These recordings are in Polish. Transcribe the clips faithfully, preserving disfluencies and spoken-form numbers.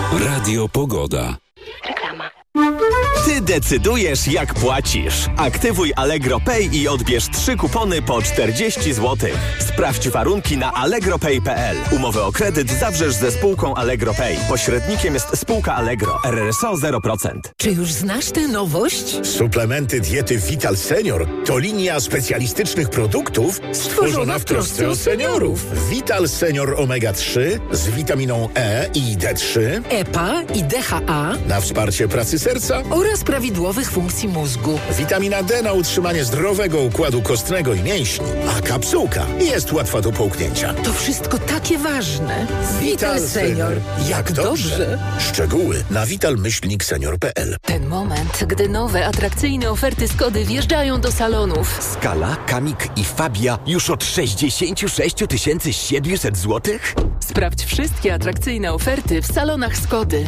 Radio Pogoda. Reklama. Ty decydujesz, jak płacisz. Aktywuj Allegro Pay i odbierz trzy kupony po czterdzieści złotych. Sprawdź warunki na allegro pay kropka p l. Umowę o kredyt zawrzesz ze spółką Allegro Pay. Pośrednikiem jest spółka Allegro. R R S O zero procent. Czy już znasz tę nowość? Suplementy diety Vital Senior to linia specjalistycznych produktów stworzona w trosce o seniorów. Vital Senior Omega trzy z witaminą E i D trzy, E P A i D H A na wsparcie pracy serca oraz prawidłowych funkcji mózgu. Witamina D na utrzymanie zdrowego układu kostnego i mięśni, a kapsułka jest łatwa do połknięcia. To wszystko takie ważne. Vital Senior. Jak dobrze. Szczegóły na vital myślnik senior kropka p l. Ten moment, gdy nowe, atrakcyjne oferty Skody wjeżdżają do salonów. Skala, Kamik i Fabia już od sześćdziesiąt sześć tysięcy siedemset złotych? Sprawdź wszystkie atrakcyjne oferty w salonach Skody.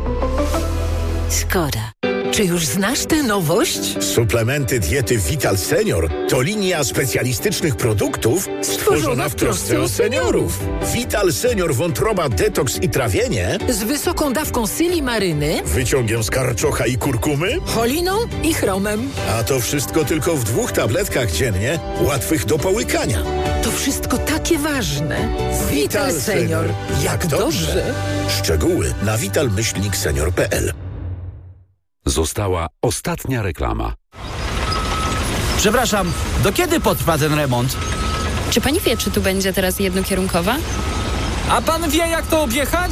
Skoda. Czy już znasz tę nowość? Suplementy diety Vital Senior to linia specjalistycznych produktów stworzona w trosce o seniorów. Vital Senior wątroba detoks i trawienie Z wysoką dawką silimaryny, wyciągiem z karczocha i kurkumy, choliną i chromem. a to wszystko tylko w dwóch tabletkach dziennie, łatwych do połykania. To wszystko takie ważne. Vital Senior. Jak dobrze. Szczegóły na vital myślnik senior kropka p l. Została ostatnia reklama. Przepraszam, do kiedy potrwa ten remont? Czy pani wie, czy tu będzie teraz jednokierunkowa? A pan wie, jak to objechać?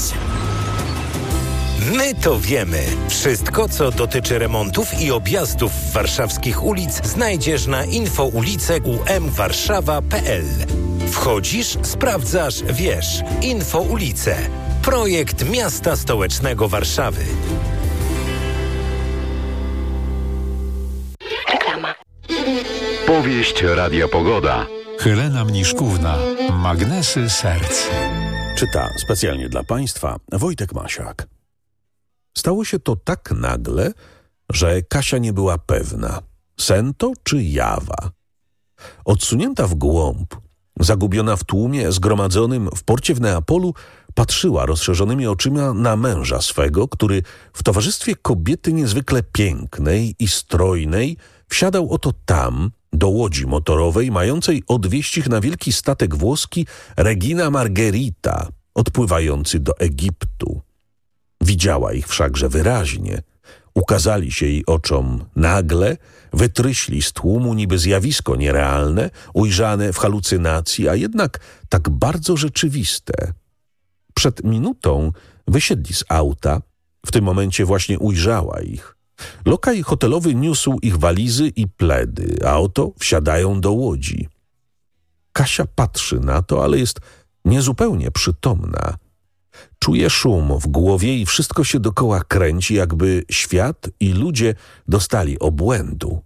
My to wiemy. Wszystko, co dotyczy remontów i objazdów warszawskich ulic, znajdziesz na infoulice u m warszawa kropka p l. Wchodzisz, sprawdzasz, wiesz. Infoulice. Projekt Miasta Stołecznego Warszawy. Reklama. Powieść Radia Pogoda. Helena Mniszkówna. Magnesy serc. Czyta specjalnie dla Państwa Wojtek Masiak. Stało się to tak nagle, że Kasia nie była pewna, sen to czy jawa. Odsunięta w głąb, zagubiona w tłumie zgromadzonym w porcie w Neapolu, patrzyła rozszerzonymi oczyma na męża swego, który w towarzystwie kobiety niezwykle pięknej i strojnej wsiadał oto tam, do łodzi motorowej mającej odwieźć ich na wielki statek włoski Regina Margherita, odpływający do Egiptu. Widziała ich wszakże wyraźnie. Ukazali się jej oczom nagle, wytryśli z tłumu niby zjawisko nierealne, ujrzane w halucynacji, a jednak tak bardzo rzeczywiste. Przed minutą wysiedli z auta, w tym momencie właśnie ujrzała ich. Lokaj hotelowy niósł ich walizy i pledy, a oto wsiadają do łodzi. Kasia patrzy na to, ale jest niezupełnie przytomna. Czuje szum w głowie i wszystko się dokoła kręci, jakby świat i ludzie dostali obłędu.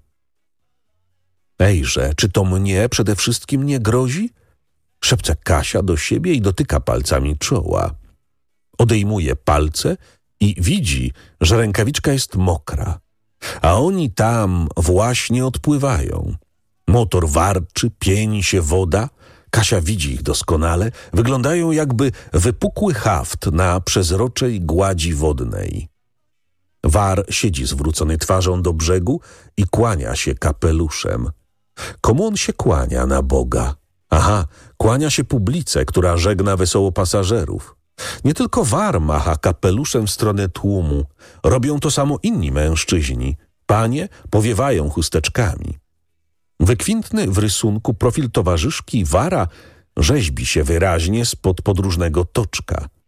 Ejże, czy to mnie przede wszystkim nie grozi? Szepce Kasia do siebie i dotyka palcami czoła. Odejmuje palce i widzi, że rękawiczka jest mokra. A oni tam właśnie odpływają. Motor warczy, pieni się woda. Kasia widzi ich doskonale. Wyglądają jakby wypukły haft na przezroczej gładzi wodnej. War siedzi zwrócony twarzą do brzegu i kłania się kapeluszem. Komu on się kłania na Boga? Aha, kłania się publice, która żegna wesoło pasażerów. Nie tylko War macha kapeluszem w stronę tłumu. Robią to samo inni mężczyźni. Panie powiewają chusteczkami. Wykwintny w rysunku profil towarzyszki Wara rzeźbi się wyraźnie spod podróżnego toczka.